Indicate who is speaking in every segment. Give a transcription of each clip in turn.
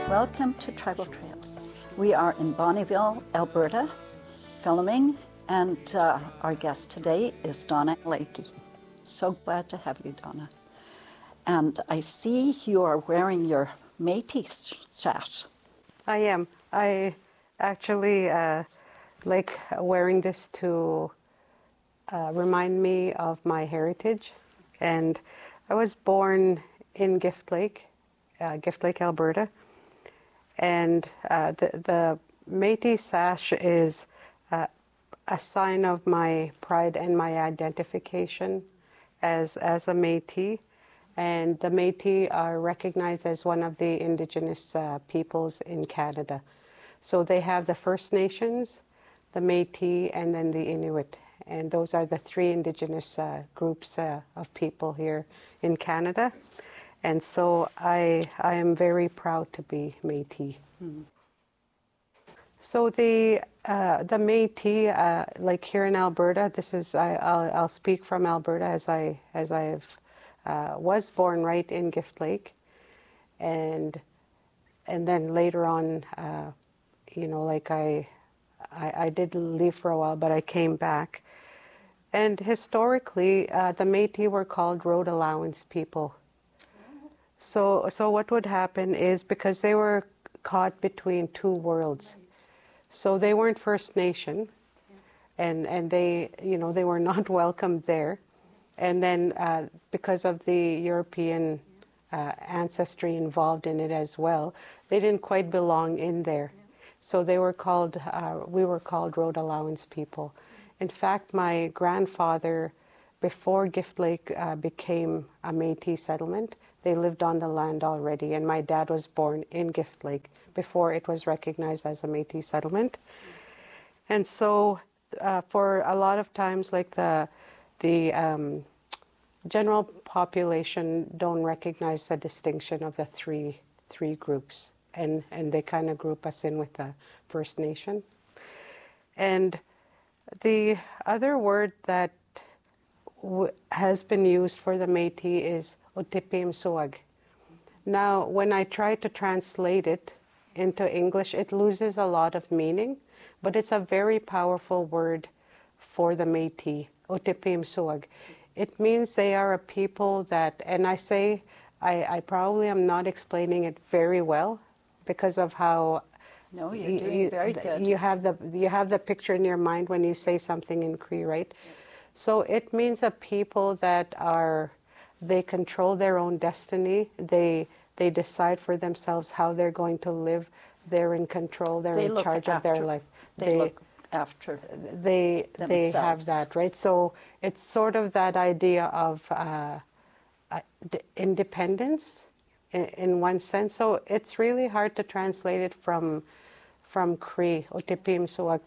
Speaker 1: Welcome to Tribal Trails. We are in Bonnyville, Alberta, filming, and our guest today is Donna Lakey. So glad to have you, Donna. And I see you are wearing your Métis sash.
Speaker 2: I am. I actually like wearing this to remind me of my heritage. And I was born in Gift Lake, Alberta. And the Métis sash is a sign of my pride and my identification as a Métis. And the Métis are recognized as one of the Indigenous peoples in Canada. So they have the First Nations, the Métis, and then the Inuit. And those are the three Indigenous groups of people here in Canada. And so I am very proud to be Métis. Mm-hmm. So the Métis, like here in Alberta, this is I'll speak from Alberta as I was born right in Gift Lake, and then later on, like I did leave for a while, but I came back, and historically the Métis were called road allowance people. So what would happen is, because they were caught between two worlds, so they weren't First Nation, and they they were not welcomed there, and then because of the European ancestry involved in it as well, they didn't quite belong in there, so they were called we were called road allowance people. In fact, my grandfather, before Gift Lake became a Métis settlement, they lived on the land already, and my dad was born in Gift Lake before it was recognized as a Métis settlement. And so for a lot of times, like the general population don't recognize the distinction of the three groups, and they kind of group us in with the First Nation. And the other word that has been used for the Métis is Otipimsuag. Now, when I try to translate it into English, it loses a lot of meaning, but it's a very powerful word for the Métis, Otipimsuag. It means they are a people that, and I probably am not explaining it very well because of how.
Speaker 1: No, you're doing very good.
Speaker 2: You have the picture in your mind when you say something in Cree, right? Yeah. So it means a people that they control their own destiny. They decide for themselves how they're going to live. They're in control. They're in charge of their life.
Speaker 1: They look after
Speaker 2: they have that, right? So it's sort of that idea of independence in one sense. So it's really hard to translate it from Cree, Otipimsuag,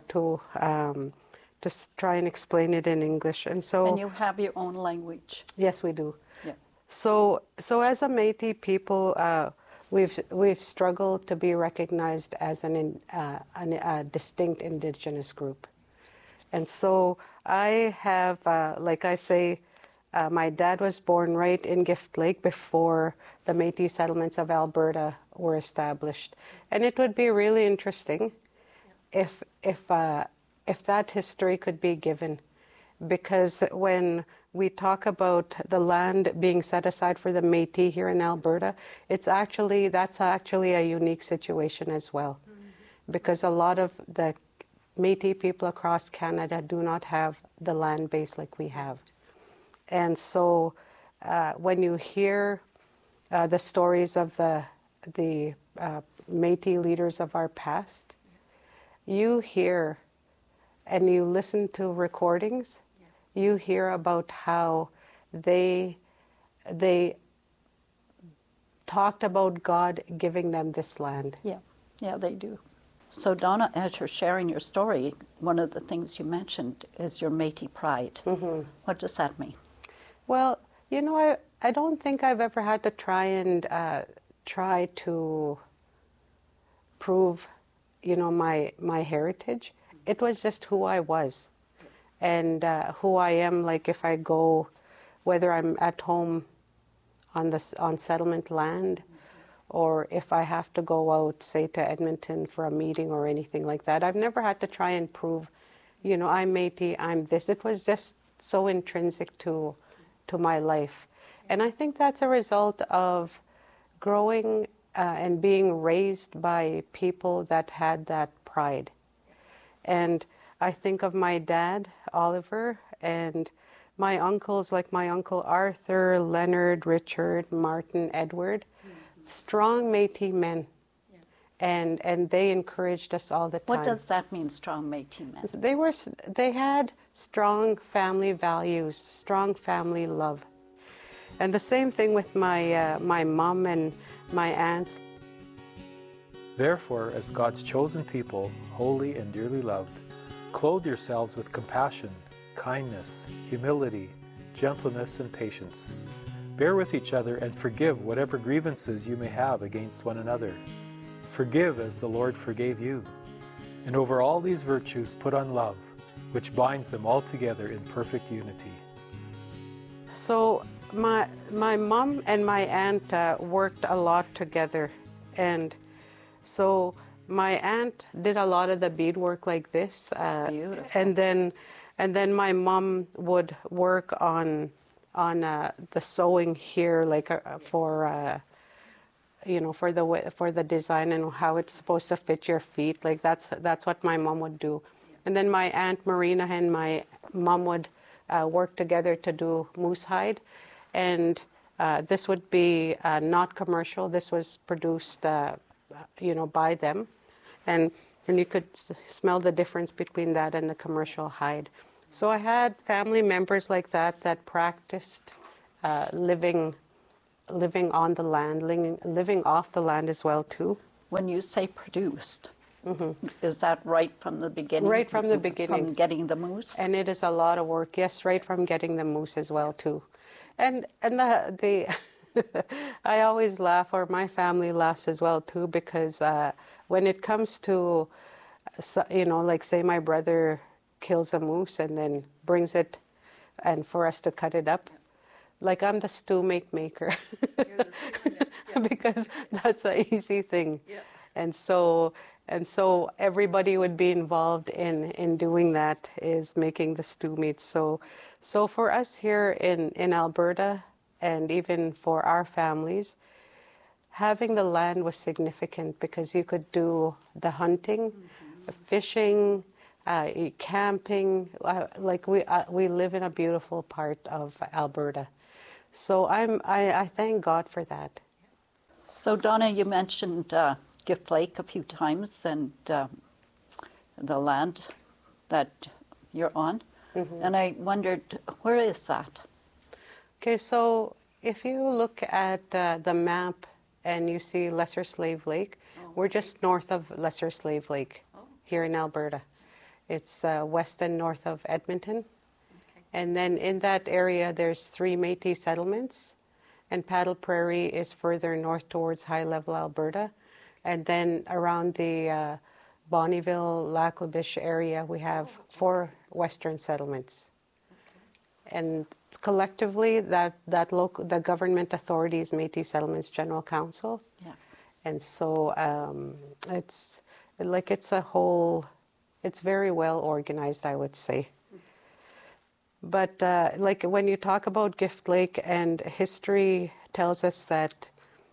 Speaker 2: to try and explain it in English. And you
Speaker 1: have your own language.
Speaker 2: Yes, we do.
Speaker 1: Yeah.
Speaker 2: So as a Métis people, we've struggled to be recognized as a distinct Indigenous group. And so I have, like I say, my dad was born right in Gift Lake before the Métis settlements of Alberta were established. And it would be really interesting if that history could be given, because when we talk about the land being set aside for the Métis here in Alberta, that's actually a unique situation as well, because a lot of the Métis people across Canada do not have the land base like we have. And so when you hear the stories of the Métis leaders of our past, you hear and you listen to recordings, you hear about how they talked about God giving them this land.
Speaker 1: Yeah, they do. So Donna, as you're sharing your story, one of the things you mentioned is your Métis pride. Mm-hmm. What does that mean?
Speaker 2: Well, I don't think I've ever had to try to prove, my heritage. It was just who I was, and who I am. Like if I go, whether I'm at home on settlement land, or if I have to go out, say, to Edmonton for a meeting or anything like that. I've never had to try and prove, you know, I'm Métis, I'm this. It was just so intrinsic to my life. And I think that's a result of growing and being raised by people that had that pride. And I think of my dad, Oliver, and my uncles, like my Uncle Arthur, Leonard, Richard, Martin, Edward, strong Métis men. And they encouraged us all the time.
Speaker 1: What does that mean, strong Métis men?
Speaker 2: They had strong family values, strong family love. And the same thing with my mom and my aunts.
Speaker 3: Therefore, as God's chosen people, holy and dearly loved, clothe yourselves with compassion, kindness, humility, gentleness, and patience. Bear with each other and forgive whatever grievances you may have against one another. Forgive as the Lord forgave you. And over all these virtues put on love, which binds them all together in perfect unity.
Speaker 2: So my mom and my aunt worked a lot together, and so my aunt did a lot of the beadwork like this.
Speaker 1: That's beautiful.
Speaker 2: And then my mom would work on the sewing here, like for the design and how it's supposed to fit your feet. Like that's what my mom would do. And then my aunt Marina and my mom would work together to do moose hide, and this would be not commercial. This was produced, by them, and you could smell the difference between that and the commercial hide. So I had family members like that practiced living on the land, living off the land as well too.
Speaker 1: When you say produced, is that right from the beginning?
Speaker 2: Right from the beginning.
Speaker 1: From getting the moose?
Speaker 2: And it is a lot of work, yes, right from getting the moose as well too. And the I always laugh, or my family laughs as well too, because when it comes to, like say my brother kills a moose and then brings it and for us to cut it up, like I'm the stew maker. Because that's an easy thing. Yeah. And so everybody would be involved in doing that, is making the stew meat. So for us here in Alberta, and even for our families, having the land was significant, because you could do the hunting, fishing, camping. We live in a beautiful part of Alberta. So I thank God for that.
Speaker 1: So Donna, you mentioned Gift Lake a few times, and the land that you're on. And I wondered, where is that?
Speaker 2: Okay, so if you look at the map and you see Lesser Slave Lake, we're just north of Lesser Slave Lake here in Alberta. It's west and north of Edmonton. And then in that area, there's 3 Métis settlements, and Paddle Prairie is further north towards High Level Alberta. And then around the Bonnyville, Lac La Biche area, we have 4 western settlements. And collectively, the government authorities, Métis Settlements General Council. Yeah. And so it's very well organized, I would say. But like when you talk about Gift Lake, and history tells us that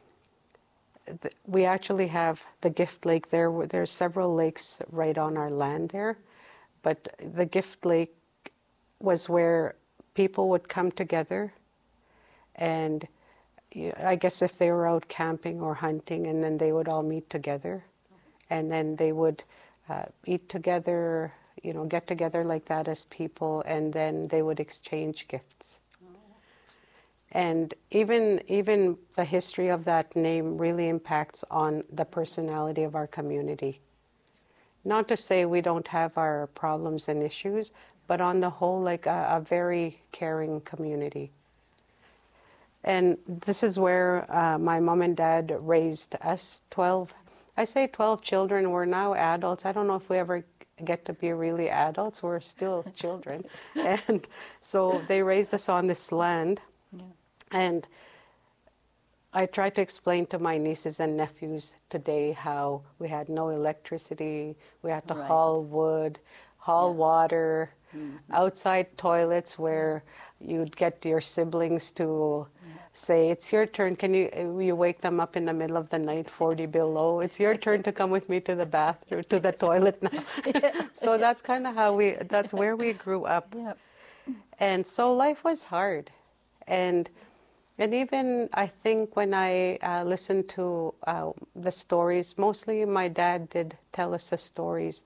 Speaker 2: we actually have the Gift Lake there. There's several lakes right on our land there, but the Gift Lake was where people would come together, and I guess if they were out camping or hunting, and then they would all meet together, and then they would eat together, get together like that as people, and then they would exchange gifts. And even the history of that name really impacts on the personality of our community. Not to say we don't have our problems and issues, but on the whole, like a very caring community. And this is where my mom and dad raised us, 12 children. We're now adults. I don't know if we ever get to be really adults. We're still children. And so they raised us on this land. Yeah. And I try to explain to my nieces and nephews today how we had no electricity, we had to
Speaker 1: Right.
Speaker 2: haul wood, haul
Speaker 1: Yeah.
Speaker 2: water, outside toilets where you'd get your siblings to say, it's your turn. Can you wake them up in the middle of the night, 40 below? It's your turn to come with me to the bathroom, to the toilet now. So that's kind of that's where we grew up.
Speaker 1: Yeah.
Speaker 2: And so life was hard. And even I think when I listened to the stories, mostly my dad did tell us the stories.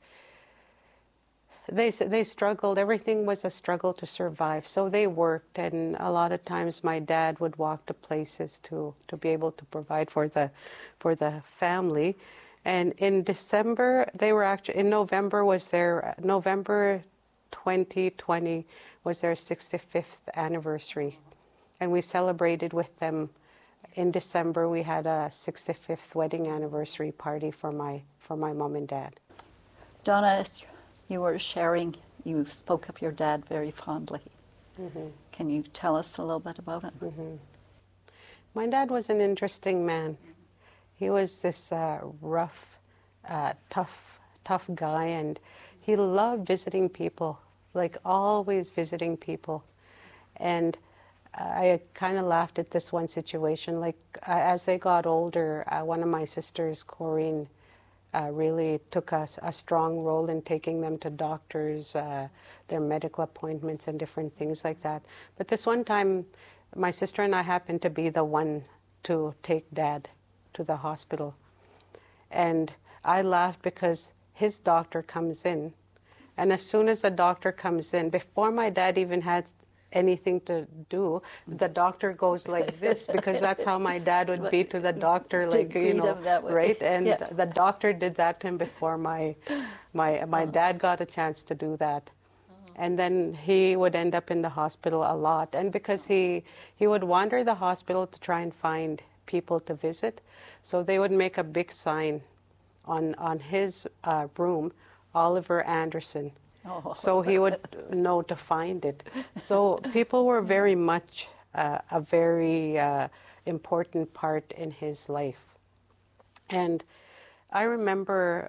Speaker 2: They struggled. Everything was a struggle to survive. So they worked, and a lot of times my dad would walk to places to be able to provide for the family. And in December, in November was November 2020 was their 65th anniversary. And we celebrated with them. In December, we had a 65th wedding anniversary party for my mom and dad.
Speaker 1: Donna, as you were sharing, you spoke of your dad very fondly. Can you tell us a little bit about it?
Speaker 2: My dad was an interesting man. He was this rough, tough guy, and he loved visiting people, like always visiting people. And I kind of laughed at this one situation. Like as they got older, one of my sisters, Corrine, really took a strong role in taking them to doctors, their medical appointments and different things like that. But this one time, my sister and I happened to be the one to take Dad to the hospital. And I laughed because his doctor comes in, and as soon as the doctor comes in, before my dad even had anything to do, the doctor goes like this, because that's how my dad would be to the doctor, like,
Speaker 1: greet him that way.
Speaker 2: right? And
Speaker 1: Yeah.
Speaker 2: the doctor did that to him before my dad got a chance to do that. And then he would end up in the hospital a lot. And because he would wander the hospital to try and find people to visit, so they would make a big sign on his room, Oliver Anderson.
Speaker 1: Oh.
Speaker 2: So he would know to find it. So people were very much a very important part in his life. And I remember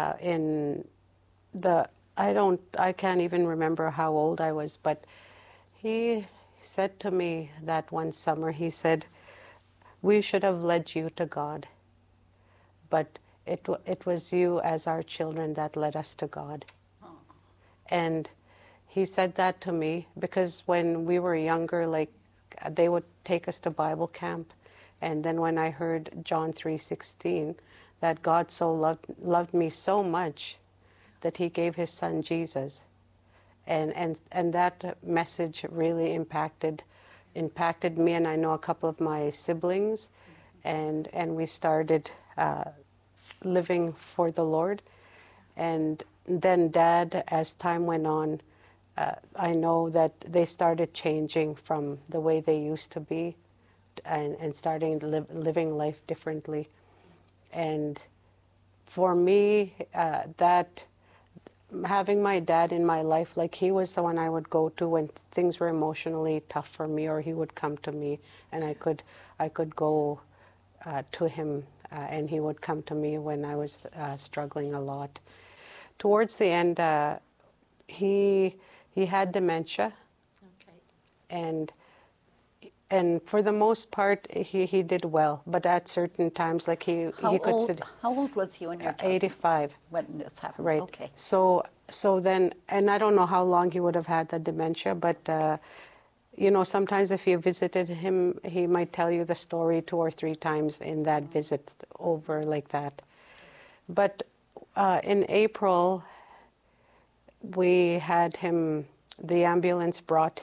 Speaker 2: I can't even remember how old I was, but he said to me that one summer, he said, "We should have led you to God, but it was you as our children that led us to God." And he said that to me because when we were younger, like they would take us to Bible camp, and then when I heard John 3:16, that God so loved me so much that he gave his son Jesus, and that message really impacted me, and I know a couple of my siblings, and we started living for the Lord. And then Dad, as time went on, I know that they started changing from the way they used to be, and starting living life differently. And for me, that having my dad in my life, like he was the one I would go to when things were emotionally tough for me, or he would come to me, and I could go to him, and he would come to me when I was struggling a lot. Towards the end, he had dementia, and for the most part, he did well. But at certain times, like he could sit.
Speaker 1: How old was he when you were talking
Speaker 2: 85.
Speaker 1: when this happened?
Speaker 2: Right.
Speaker 1: Okay.
Speaker 2: So then, and I don't know how long he would have had the dementia, but sometimes if you visited him, he might tell you the story 2 or 3 times in that visit over like that. But in April, we had him. The ambulance took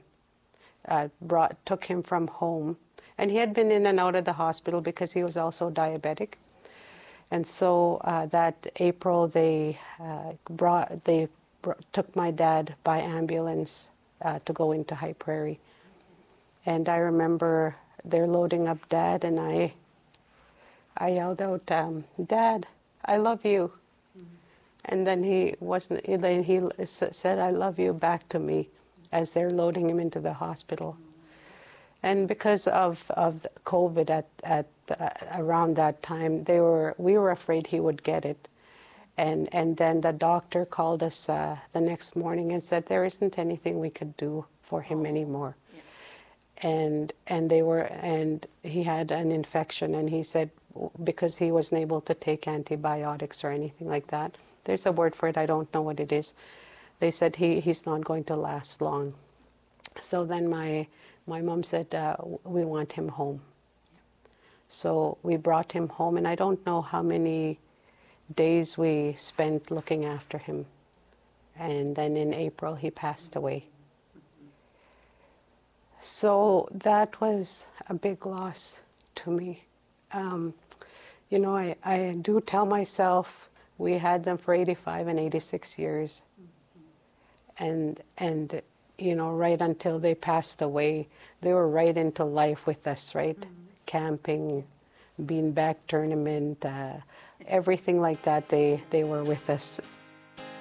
Speaker 2: him from home, and he had been in and out of the hospital because he was also diabetic. And so that April, they took my dad by ambulance to go into High Prairie. And I remember they're loading up Dad, and I yelled out, "Dad, I love you." And then he said, "I love you" back to me as they're loading him into the hospital. And because of the COVID at around that time, we were afraid he would get it. And then the doctor called us the next morning and said there isn't anything we could do for him anymore. Yeah. And he had an infection, and he said because he wasn't able to take antibiotics or anything like that. There's a word for it, I don't know what it is. They said he's not going to last long. So then my mom said, we want him home. So we brought him home, and I don't know how many days we spent looking after him. And then in April, he passed away. So that was a big loss to me. You know, I do tell myself we had them for 85 and 86 years. And you know, right until they passed away, they were right into life with us, right? Camping, beanbag tournament, everything like that, they were with us